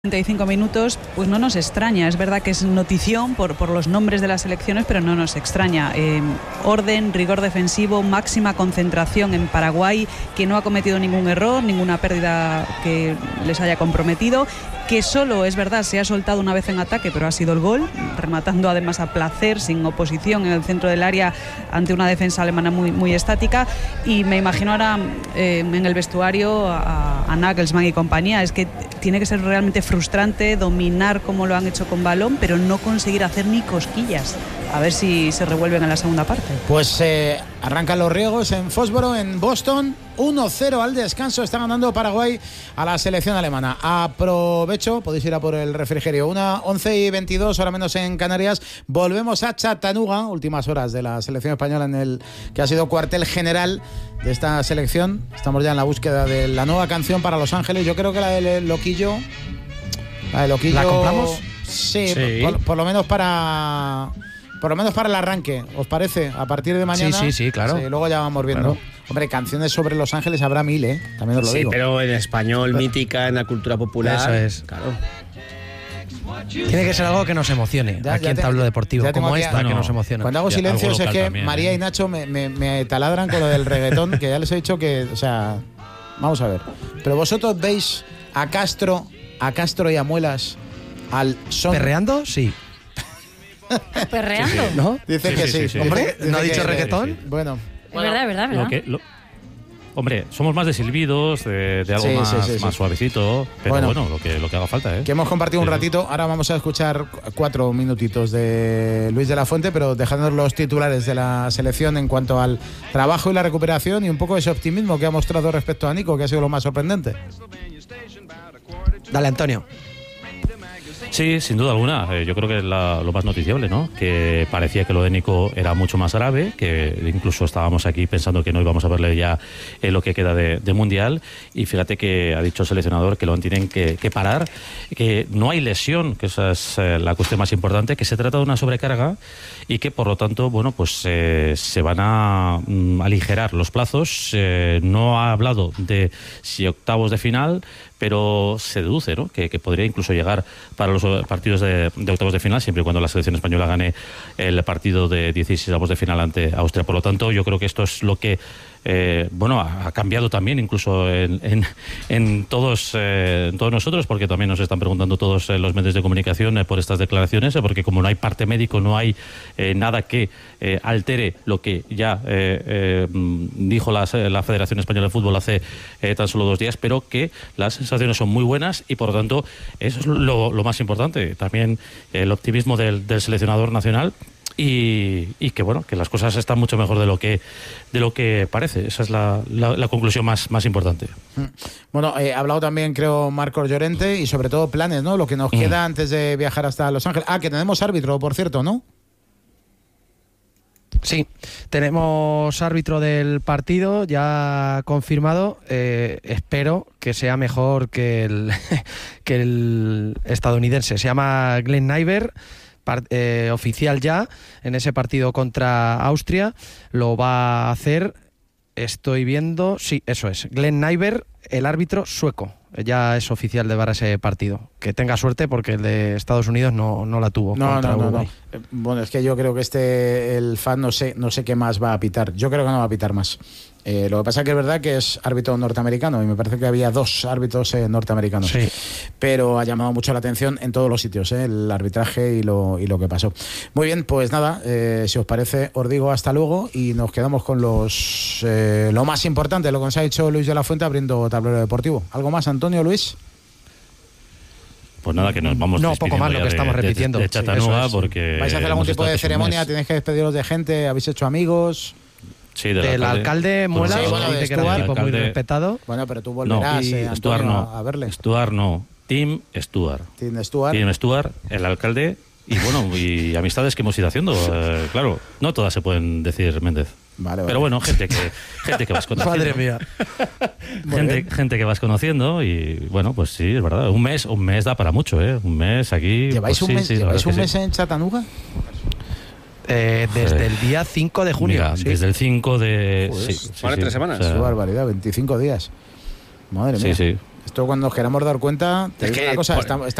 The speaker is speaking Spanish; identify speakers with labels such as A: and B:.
A: 35 minutos, pues no nos extraña. Es verdad que es notición por los nombres de las selecciones, pero no nos extraña. Orden, rigor defensivo, máxima concentración en Paraguay, que no ha cometido ningún error, ninguna pérdida que les haya comprometido, que solo, es verdad, se ha soltado una vez en ataque, pero ha sido el gol, rematando además a placer, sin oposición en el centro del área ante una defensa alemana muy estática. Y me imagino ahora en el vestuario a Nagelsmann y compañía. Es que tiene que ser realmente frustrante dominar como lo han hecho con balón, pero no conseguir hacer ni cosquillas. A ver si se revuelven en la segunda parte.
B: Pues arrancan los riegos en Foxboro, en Boston. 1-0 al descanso. Está ganando Paraguay a la selección alemana. Aprovecho, podéis ir a por el refrigerio. 11:22, hora menos en Canarias. Volvemos a Chattanooga, últimas horas de la selección española en el que ha sido cuartel general de esta selección. Estamos ya en la búsqueda de la nueva canción para Los Ángeles. Yo creo que la de Loquillo. ¿La
C: compramos?
B: Sí. Por lo menos para el arranque, ¿os parece? A partir de mañana.
C: Sí, claro.
B: Sí, luego ya vamos viendo. Claro. Hombre, canciones sobre Los Ángeles habrá 1000, también os lo digo.
D: Sí, pero en español, mítica, en la cultura popular.
C: Eso es.
D: Claro.
C: Tiene que ser algo que nos emocione aquí en Tablo Deportivo, como esta, que nos emociona.
B: Cuando hago silencios es que
E: también,
B: María y Nacho me taladran con lo del reggaetón, que ya les he dicho que, o sea, vamos a ver. Pero vosotros veis a Castro y a Muelas al son...
C: ¿Perreando? Sí.
F: ¿Perreando?
C: ¿No?
B: Dice que sí.
C: Hombre, ¿no ha dicho reggaetón?
E: Sí.
B: Bueno.
F: Es verdad.
E: Hombre, somos más de silbidos, de algo más suavecito, pero bueno, lo que haga falta,
B: Que hemos compartido un ratito. Ahora vamos a escuchar 4 minutitos de Luis de la Fuente, pero dejándonos los titulares de la selección en cuanto al trabajo y la recuperación y un poco ese optimismo que ha mostrado respecto a Nico, que ha sido lo más sorprendente.
C: Dale, Antonio.
E: Sí, sin duda alguna. Yo creo que es lo más noticiable, ¿no? Que parecía que lo de Nico era mucho más grave, que incluso estábamos aquí pensando que no íbamos a verle ya en lo que queda de Mundial. Y fíjate que ha dicho el seleccionador que lo tienen que parar, que no hay lesión, que esa es la cuestión más importante, que se trata de una sobrecarga y que por lo tanto, bueno, pues se van a aligerar los plazos. No ha hablado de si octavos de final, pero se deduce, ¿no? que podría incluso llegar para los partidos de octavos de final, siempre y cuando la selección española gane el partido de 16avos de final ante Austria. Por lo tanto, yo creo que esto es lo que ha cambiado también incluso en todos nosotros, porque también nos están preguntando todos los medios de comunicación por estas declaraciones, porque como no hay parte médico, no hay nada que altere lo que ya dijo la Federación Española de Fútbol hace tan solo 2 días, pero que las sensaciones son muy buenas y por lo tanto eso es lo más importante. También el optimismo del seleccionador nacional y que bueno, que las cosas están mucho mejor de lo que parece. Esa es la conclusión más importante.
B: Bueno, ha hablado también, creo, Marcos Llorente, y sobre todo planes, ¿no? Lo que nos queda antes de viajar hasta Los Ángeles. Que tenemos árbitro, por cierto, ¿no?
C: Sí, tenemos árbitro del partido ya confirmado. Espero que sea mejor que el estadounidense. Se llama Glenn Nyberg. Oficial ya en ese partido contra Austria, lo va a hacer, estoy viendo, sí, eso es, Glenn Nyberg, el árbitro sueco, ya es oficial de para ese partido. Que tenga suerte porque el de Estados Unidos no la tuvo.
B: No. Bueno, es que yo creo que el FAD no sé qué más va a pitar. Yo creo que no va a pitar más. Lo que pasa que es verdad que es árbitro norteamericano y me parece que había 2 árbitros norteamericanos.
C: Sí.
B: Pero ha llamado mucho la atención en todos los sitios, el arbitraje y lo que pasó. Muy bien, pues nada, si os parece, os digo hasta luego y nos quedamos con lo más importante, lo que nos ha dicho Luis de la Fuente abriendo Tablero Deportivo. ¿Algo más, Antonio, Luis?
E: Pues nada, que nos vamos
C: despidiendo. No, poco más lo que estamos repitiendo.
E: De Chattanooga, porque
B: ¿vais a hacer algún tipo de ceremonia? ¿Tenéis que despediros de gente? ¿Habéis hecho amigos?
E: Sí,
C: del alcalde Muelas, dice que era un tipo muy respetado.
B: Bueno, pero tú volverás, Antonio, a verle.
E: Stuart no, Tim Stuart, el alcalde, y bueno, y amistades que hemos ido haciendo, claro, no todas se pueden decir, Méndez.
B: Vale.
E: Pero bueno, gente que vas conociendo.
C: Madre mía.
E: gente que vas conociendo y bueno, pues sí, es verdad. Un mes da para mucho, Un mes aquí.
B: ¿Lleváis
E: pues,
B: un mes en Chattanooga?
C: Desde el día 5 de junio.
E: Mira, desde el 5 de...
D: Joder, 3 semanas.
B: Qué barbaridad, 25 días. Madre mía.
E: Sí.
B: Esto cuando nos queramos dar cuenta, te
D: Es
B: digo
D: que
B: una cosa,
D: por-
B: estamos